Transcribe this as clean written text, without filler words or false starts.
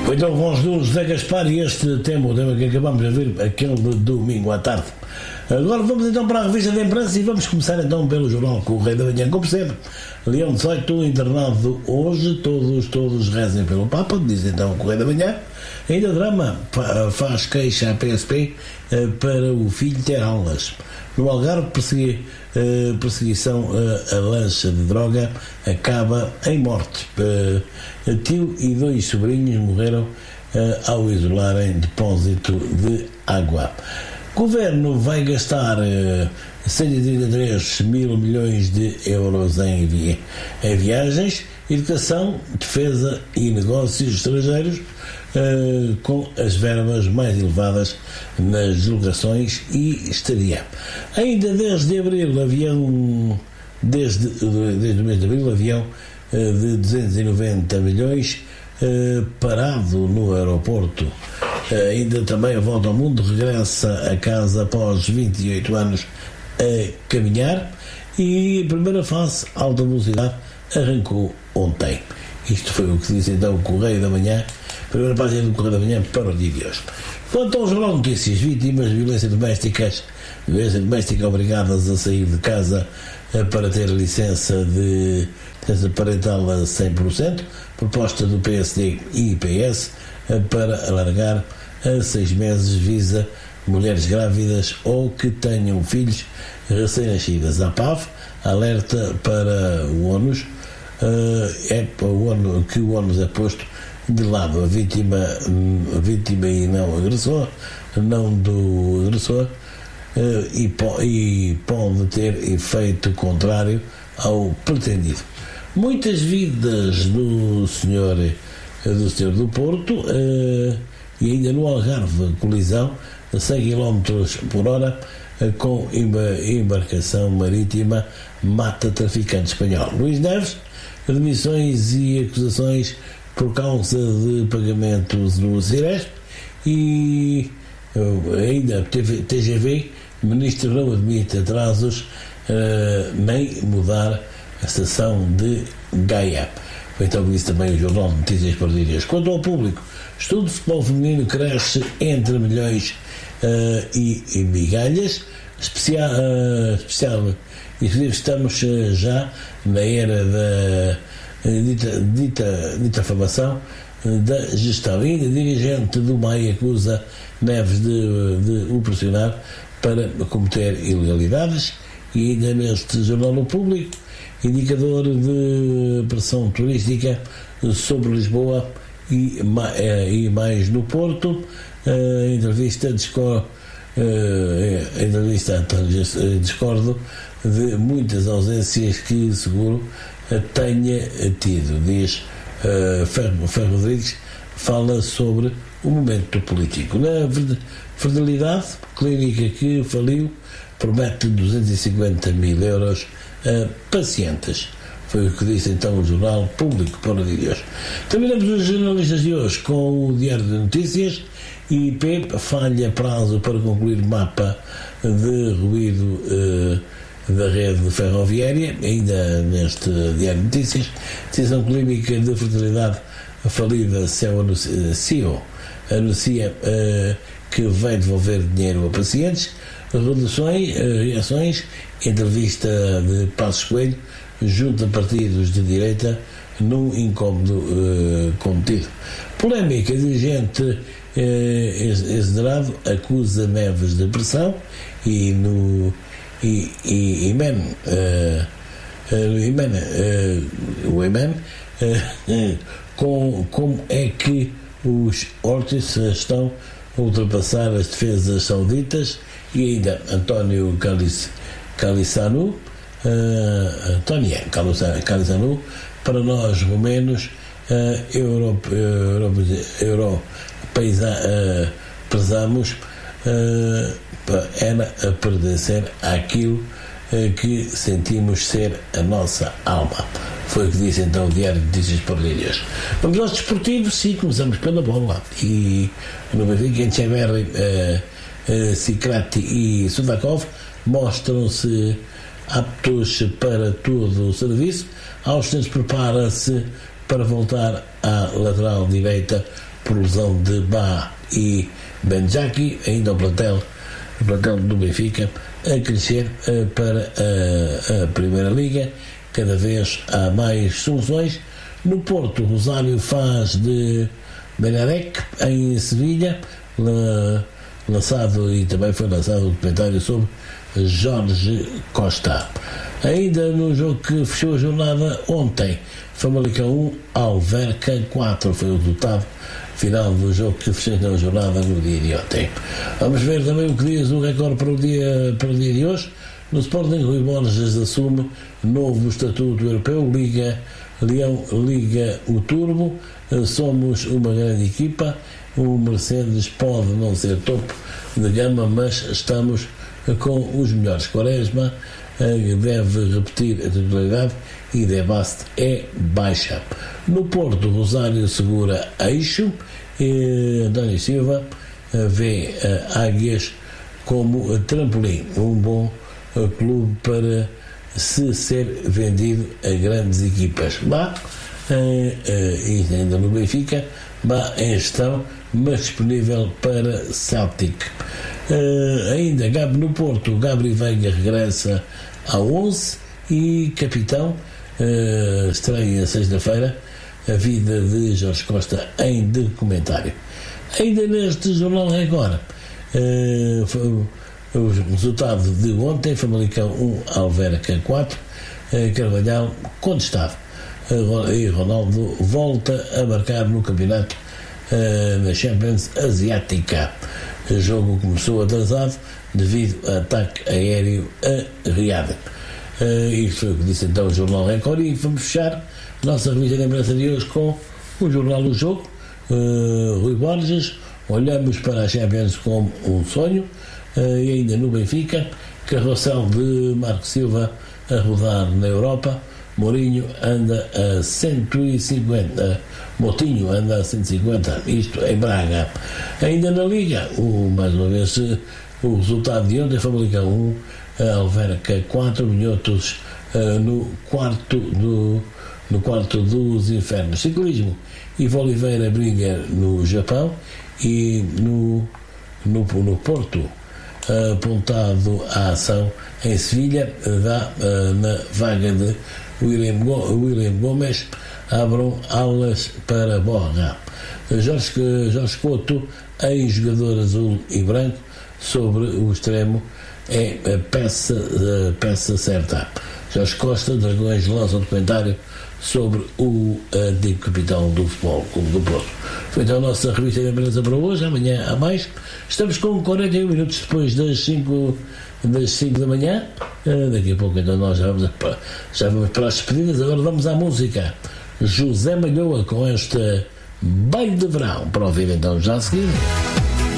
Então, com os do José Gaspar e este tema, o tema que acabamos de ver, aquele de domingo à tarde. Agora vamos então para a revista da imprensa e vamos começar então pelo jornal Correio da Manhã, como sempre. Leão 18, internado hoje, todos rezem pelo Papa, diz então o Correio da Manhã. Ainda drama, faz queixa à PSP para o filho ter aulas. No Algarve, perseguição a lancha de droga acaba em morte. Tio e 2 sobrinhos morreram ao isolarem depósito de água. O governo vai gastar 133 mil milhões de euros em viagens, educação, defesa e negócios estrangeiros, com as verbas mais elevadas nas deslocações e estadia. Ainda desde abril, avião desde o mês de abril, avião de 290 milhões parado no aeroporto. Ainda também a volta ao mundo, regressa a casa após 28 anos a caminhar, e a primeira fase, alta velocidade, arrancou ontem. Isto foi o que disse então o Correio da Manhã, primeira página do Correio da Manhã para o dia de hoje. Quanto ao Jornal Notícias, vítimas de violência doméstica obrigadas a sair de casa para ter licença parental a 100%, proposta do PSD e PS para alargar a 6 meses, visa mulheres grávidas ou que tenham filhos recém-nascidas. A PAV alerta para o ônus, que o ônus é posto de lado a vítima e não agressor, não do agressor, e pode ter efeito contrário ao pretendido. Muitas vidas do senhor do Porto, e ainda no Algarve, colisão a 100 km por hora com embarcação marítima mata traficante espanhol. Luís Neves, demissões e acusações por causa de pagamentos no Ciresp, e ainda TGV, ministro não admite atrasos nem mudar a estação de Gaia. Então disse também o Jornal de Notícias para dias. Quanto ao público, estudo de futebol feminino cresce entre milhões e migalhas. Especial, estamos já na era da dita formação da gestão. E ainda dirigente do MAI acusa Neves de o pressionar para cometer ilegalidades. E ainda neste Jornal do Público, indicador de pressão turística sobre Lisboa e mais no Porto. Entrevista discordo de muitas ausências que seguro tenha tido, diz Ferro Rodrigues, fala sobre o momento político. Na Fidelidade, clínica que faliu, promete 250 mil euros a pacientes. Foi o que disse então o Jornal Público para o dia de hoje. Terminamos os jornalistas de hoje com o Diário de Notícias. IP falha prazo para concluir mapa de ruído da rede ferroviária. Ainda neste Diário de Notícias, decisão clínica de fertilidade falida, CEO anuncia que vai devolver dinheiro a pacientes. Reações, entrevista de Passos Coelho junto a partidos de direita num incómodo contido. Polémica, dirigente exonerado acusa Neves de pressão, e no como é que os Hortis estão a ultrapassar as defesas sauditas. E ainda António Calisanu, para nós romenos, prezamos era a pertencer àquilo que sentimos ser a nossa alma. Foi o que disse então o Diário de Notícias para Líderes. Vamos aos desportivos e começamos pela bola. E no Benfica, Echeverri, Sicrati e Sudakov mostram-se aptos para todo o serviço. Austin prepara-se para voltar à lateral direita por lesão de Bá e Benjaki. Ainda o plantel do Benfica a crescer para a Primeira Liga. Cada vez há mais soluções. No Porto, Rosário faz de Benarek em Sevilha, lançado, e também foi lançado o documentário sobre Jorge Costa. Ainda no jogo que fechou a jornada ontem, Famalicão 1, Alverca 4 foi o resultado final do jogo que fechou a jornada no dia de ontem. Vamos ver também o que diz o recorde para o dia de hoje. No Sporting, Rui Borges assume novo estatuto europeu, Liga o Turbo, somos uma grande equipa, o Mercedes pode não ser topo de gama, mas estamos com os melhores. Quaresma deve repetir a titularidade e Debast é baixa. No Porto, Rosário segura eixo e António Silva vê Águias como trampolim, um bom clube para se ser vendido a grandes equipas. E ainda no Benfica, em gestão, mas disponível para Celtic. Ainda no Porto, Gabriel Veiga regressa ao 11 e capitão, estreia sexta-feira a vida de Jorge Costa em documentário. Ainda neste Jornal Record, o resultado de ontem, Famalicão 1, Alverca 4, Carvalhal contestado, e Ronaldo volta a marcar no campeonato na Champions Asiática. O jogo começou atrasado devido a ataque aéreo a Riad. Isto foi o que disse então o Jornal Record, e vamos fechar nossa revista de lembrança de hoje com o Jornal do Jogo. Rui Borges, olhamos para a Champions como um sonho. E ainda no Benfica, carrossel de Marco Silva a rodar na Europa, Mourinho anda a 150, Motinho anda a 150, isto em Braga. Ainda na Liga, mais uma vez o resultado de ontem, Famalicão 1, Alverca 4, Minhotos no quarto dos infernos. Ciclismo, Ivo Oliveira briga no Japão, e no Porto, apontado à ação em Sevilha, dá na vaga de William Gomes, abram alas para Borja. Jorge Couto, ex-jogador azul e branco, sobre o extremo, é a peça certa. Jorge Costa, Dragões, lança um documentário sobre o antigo capitão do Futebol Clube do Porto. Foi então a nossa revista de lembrança para hoje. Amanhã há mais. Estamos com 41 minutos depois das 5 da manhã. Daqui a pouco então nós já vamos para as despedidas. Agora vamos à música. José Malhoa com esta Baile de Verão, para ouvir então já a seguir.